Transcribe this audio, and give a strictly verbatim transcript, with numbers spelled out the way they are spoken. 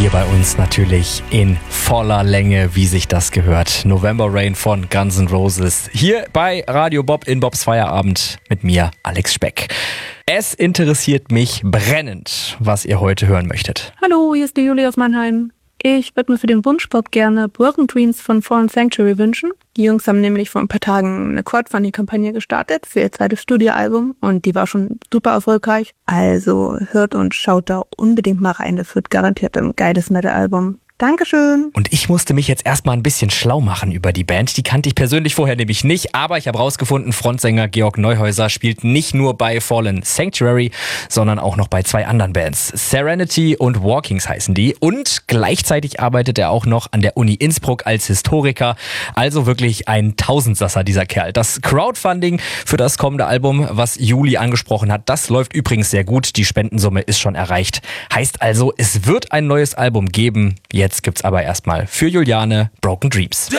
Hier bei uns natürlich in voller Länge, wie sich das gehört. November Rain von Guns N' Roses. Hier bei Radio Bob in Bobs Feierabend mit mir, Alex Speck. Es interessiert mich brennend, was ihr heute hören möchtet. Hallo, hier ist die Julia aus Mannheim. Ich würde mir für den Wunschpop gerne Broken Dreams von Fallen Sanctuary wünschen. Die Jungs haben nämlich vor ein paar Tagen eine Crowdfunding-Kampagne gestartet für ihr zweites Studioalbum und die war schon super erfolgreich. Also hört und schaut da unbedingt mal rein, das wird garantiert ein geiles Metal-Album. Dankeschön. Und ich musste mich jetzt erstmal ein bisschen schlau machen über die Band. Die kannte ich persönlich vorher nämlich nicht, aber ich habe rausgefunden, Frontsänger Georg Neuhäuser spielt nicht nur bei Fallen Sanctuary, sondern auch noch bei zwei anderen Bands. Serenity und Walkings heißen die. Und gleichzeitig arbeitet er auch noch an der Uni Innsbruck als Historiker. Also wirklich ein Tausendsasser, dieser Kerl. Das Crowdfunding für das kommende Album, was Juli angesprochen hat, das läuft übrigens sehr gut. Die Spendensumme ist schon erreicht. Heißt also, es wird ein neues Album geben. Jetzt Jetzt gibt's aber erstmal für Juliane Broken Dreams.